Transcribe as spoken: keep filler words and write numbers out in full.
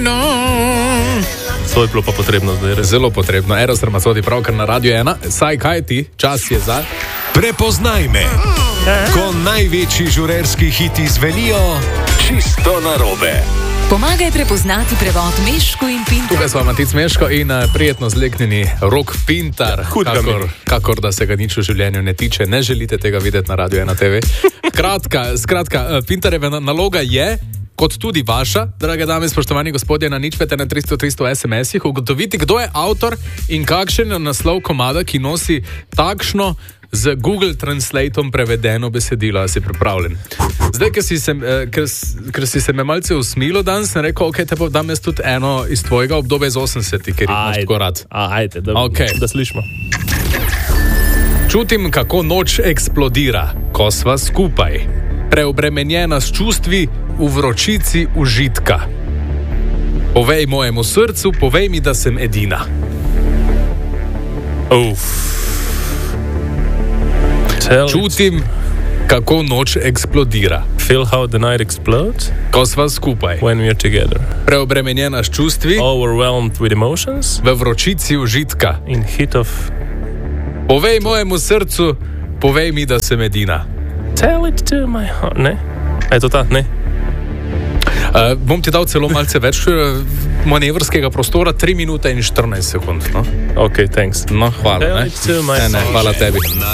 No. To je bilo pa potrebno zdaj. Res. Zelo potrebno. Eros Ramazzotti pravkar na Radio ena. Saj kaj ti, čas je za... Prepoznaj me. Ko največji žurerski hiti zvenijo čisto narobe. Pomagaj prepoznati prevod Meško in Pintar. Tukaj smo Matic Meško in uh, prijetno zleknjeni Rok Pintar. Kakor, kakor da se ga nič v življenju ne tiče. Ne želite tega videti na Radio ena te ve. Kratka, skratka, uh, Pintarjeva naloga je, kot tudi vaša, drage dame, spoštovani gospodje, na nič pet ena tristo tristo es em esih, ugotoviti, kdo je avtor in kakšen je naslov komada, ki nosi takšno z Google Translatom prevedeno besedilo. A si pripravljen? Zdaj, ker si se, ker, ker si se me malce usmilo danes, sem rekel, ok, te pa dam jaz tudi eno iz tvojega obdobja iz osemdesetih, ker jih imaš tako rad. Ajde, da, okay. da slišimo. Čutim, kako noč eksplodira, ko sva skupaj. Preobremenjena s čustvi v vročici užitka. Povej mojemu srcu, povej mi, da sem edina. Uf. Čutim, kako noč eksplodira. Feel how the night explodes. Ko sva skupaj. When we are together. Preobremenjena s čustvi. Overwhelmed with emotions. V vročici užitka. In heat of... Povej mojemu srcu, povej mi, da sem edina. Tell it to my heart. Ne? A je to ta? Ne? Uh, bom ti dal celo malce več uh, manevrskega prostora, tri minute in štirinajst sekund. No? Ok, thanks. No, hvala. Tell Ne? it to my ne, ne, hvala tebi.